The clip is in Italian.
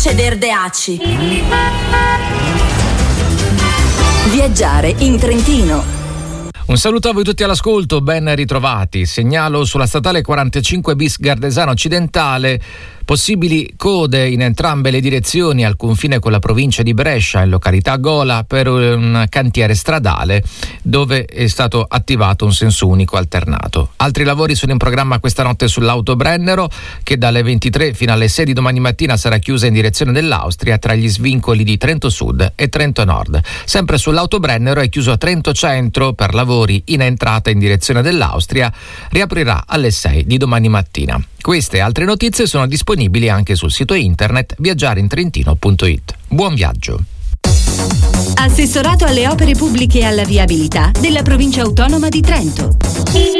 succeder de ACI. Viaggiare in Trentino. Un saluto a voi tutti all'ascolto, ben ritrovati. Segnalo sulla statale 45 bis Gardesano Occidentale possibili code in entrambe le direzioni al confine con la provincia di Brescia, in località Gola, per un cantiere stradale dove è stato attivato un senso unico alternato. Altri lavori sono in programma questa notte sull'Autobrennero, che dalle 23 fino alle 6 di domani mattina sarà chiusa in direzione dell'Austria tra gli svincoli di Trento Sud e Trento Nord. Sempre sull'Autobrennero è chiuso a Trento Centro per lavori in entrata in direzione dell'Austria, riaprirà alle 6 di domani mattina. Queste e altre notizie sono disponibili anche sul sito internet viaggiareintrentino.it. Buon viaggio! Assessorato alle opere pubbliche e alla viabilità della Provincia Autonoma di Trento.